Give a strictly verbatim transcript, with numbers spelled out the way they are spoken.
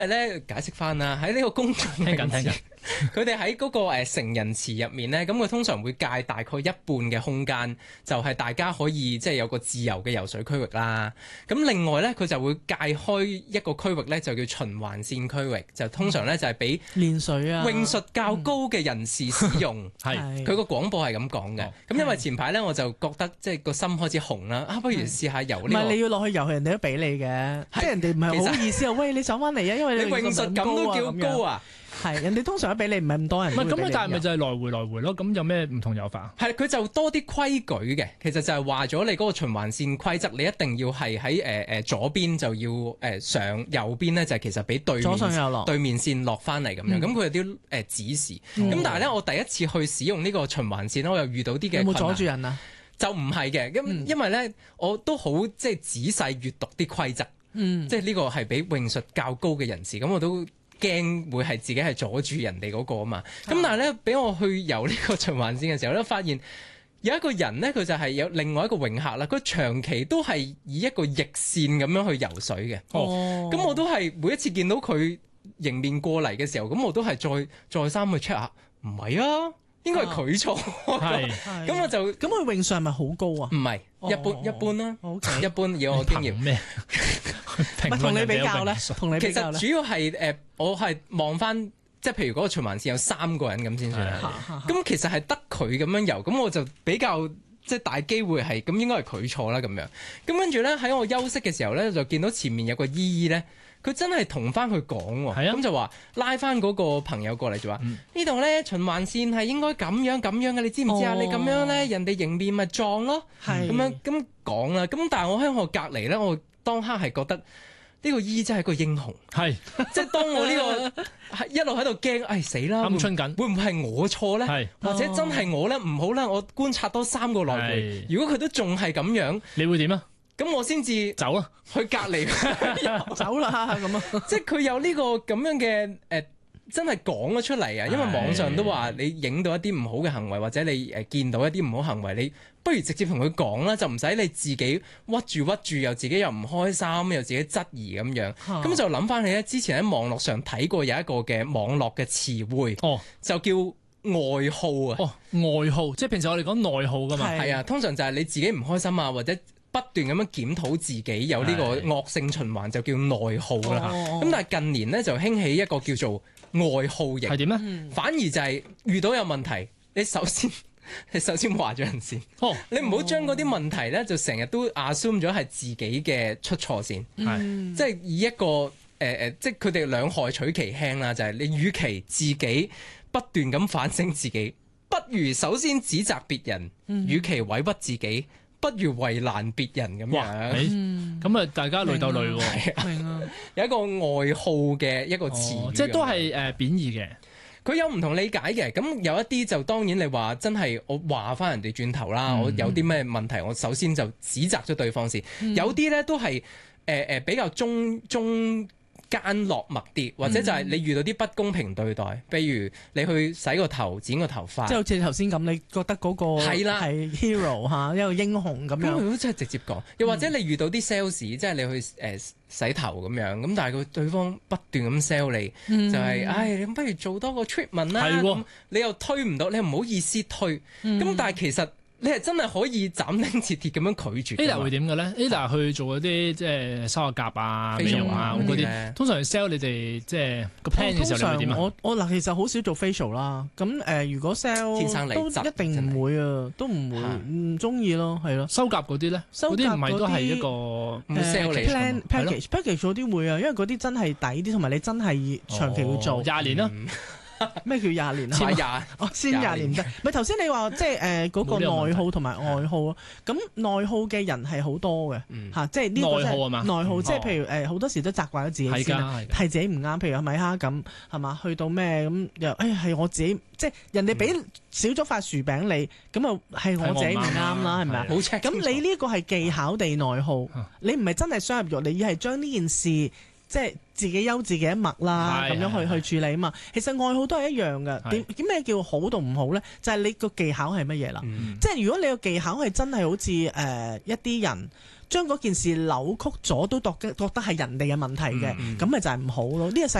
咧解釋翻啦，喺呢個公眾聽緊聽緊， 佢哋喺嗰個誒成人池入面咧，咁佢通常會界大概一半嘅空間，就係、是、大家可以即係有個自由嘅游水區域啦。咁另外咧，佢就會界開一個區域咧，就叫循環線區域，就通常咧就係俾練水啊、 泳術較高嘅人士使用。係佢個廣播係咁講嘅。咁、哦、因為前排咧我就覺得即係個心開始紅啦，啊不如試下游呢、這個。 唔係你要落去游，人哋都俾你嘅，即係人哋唔係好意思啊。喂，你走翻嚟啊，因為你泳術感都叫高啊。 係，人哋通常都俾你，唔係咁多人。 唔係咁，但係咪就係來回來回咯？咁有咩唔同游法？ 係，佢就多啲規矩嘅。其實就係話咗你嗰個循環線規則，你一定要係喺誒誒左邊就要誒、呃、上，右邊咧就係其實俾對面左上右落對面線落翻嚟咁樣。咁佢有啲誒指示。咁、嗯、但係咧，我第一次去使用呢個循環線咧，我又遇到啲嘅。 有冇阻住人啊？就唔係嘅，咁、嗯、因為咧我都好即係仔細閱讀啲規則。嗯，即係呢個係俾泳術較高嘅人士，咁我都驚會係自己係阻住人哋嗰個啊嘛。咁、嗯、但係咧，俾我去游呢個循環線嘅時候咧，發現有一個人咧，佢就係有另外一個泳客啦，佢長期都係以一個逆線咁樣去游水嘅。哦，咁我都係每一次見到佢迎面過嚟嘅時候，咁我都係再再三去 check 下，唔係啊。應該係佢錯，咁我就咁佢泳術係咪好高啊？ 唔係，一般一般啦，一般以我經驗咩？ 唔係同你比較咧，同你比較咧。 其實主要係誒，我係望翻，即係譬如嗰個循環線有三個人咁先算啦。咁其實係得佢咁樣游，咁我就比較即係大機會係咁，應該係佢錯啦咁樣。咁跟住咧喺我休息嘅時候咧，就見到前面有個姨姨咧。佢真係同翻佢講喎，咁、啊、就話拉翻嗰個朋友過嚟就話、嗯、呢度咧循環線係應該咁樣咁樣嘅，你知唔知啊？哦、你咁樣咧，人哋迎面咪撞咯，咁樣咁講啦。咁但係我喺我隔離咧，我當刻係覺得呢個姨真係個英雄，係即係當我呢、呢個一路喺度驚，唉死啦！ 鵪鶉緊， 會唔會係我錯咧？或者真係我咧唔好啦？我觀察多三個來回，如果佢都仲係咁樣， 你會點啊？ 咁我先至走啦， 去隔離走啦咁啊！ 即係佢有呢個咁樣嘅誒、呃，真係講咗出嚟啊！因為網上都話你影到一啲唔好嘅行為，或者你誒見到一啲唔好行為，你不如直接同佢講啦，就唔使你自己屈住屈住，又自己又唔開心，又自己質疑咁樣。咁、啊、就諗翻起咧，之前喺網絡上睇過有一個嘅網絡嘅詞彙，哦，就叫外耗啊！ 哦，外耗，即係平時我哋講內耗噶嘛， 係啊，通常就係你自己唔開心啊，或者不斷咁樣檢討自己有呢個惡性循環，就叫內耗啦。咁、哦、但係近年咧就興起一個叫做外耗型，係點咧？反而就係遇到有問題，你首先你首先話咗人先，哦、你唔好將嗰啲問題咧就成日都 assume 咗係自己嘅出錯先，係即係以一個誒誒、呃，即係佢哋兩害取其輕啦，就係、是、你與其自己不斷咁反省自己，不如首先指責別人，嗯、與其委屈自己。不如為難別人咁樣， 咁啊、欸、大家累鬥累喎。 明啊，有一個外耗嘅一個詞語、哦， 即係都係誒貶義嘅。 佢有唔同理解嘅，咁有一啲就當然你話真係我話翻人哋轉頭啦，嗯、我有啲咩問題，我首先就指責咗對方先。嗯、有啲咧都係誒誒比較中中間落墨啲，或者就係你遇到啲不公平對待，譬、嗯、如你去洗個頭、剪個頭髮， 即係好似頭先咁，你覺得嗰個係啦係 hero 嚇一個英雄咁樣， 咁佢都真係直接講。又或者你遇到啲 sales，即係你去誒、呃、洗頭咁樣，咁但係佢對方不斷咁 sell 你，嗯、就係、是、唉，你不如做多個 treatment 啦，咁、哦、你又推唔到，你又唔好意思推，咁、嗯、但係其實。你係真係可以斬釘截鐵咁樣拒絕。 Ada 會點嘅咧？Ada 去做嗰啲即係修下甲啊、美容啊嗰啲，通常 sell 你哋即係個 plan 嘅時候，你會點啊？ 我我嗱，其實好少做 facial 啦。咁誒，如果 sell 天生都一定唔會啊，都唔會唔中意咯，係咯。 修甲嗰啲咧，嗰啲唔係都係一個 sell 你 plan package package 嗰啲會啊，因為嗰啲真係抵啲，同埋你真係長期要做廿年啦。 咩叫廿年啊？ 先廿哦，先廿年得。唔係頭先你話即係誒嗰個內耗同埋外耗啊。咁內耗嘅人係好多嘅嚇，即係呢個內耗啊嘛。 內耗即係譬如誒好多時都責怪咗自己先啦，係自己唔啱。譬如阿米哈咁係嘛，去到咩咁又誒係我自己，即係人哋俾少咗塊薯餅你，咁啊係我自己唔啱啦，係咪啊？ 好赤。 咁你呢個係技巧地內耗，你唔係真係傷入肉，你而係將呢件事。即係自己休自己一脈啦，咁樣去去處理啊嘛。其實愛好都係一樣嘅。點點咩叫好同唔好咧？就係、是、你個技巧係乜嘢啦？嗯、即係如果你個技巧係真係好似誒、呃、一啲人將嗰件事扭曲咗，都覺得覺得係人哋嘅問題嘅，咁咪、嗯、就係唔好咯。呢、呢個世